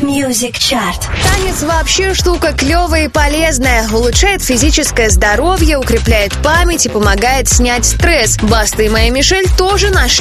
Music Chart. Танец вообще штука клевая и полезная. Улучшает физическое здоровье, укрепляет память и помогает снять стресс. Баста и Моя Мишель тоже нашли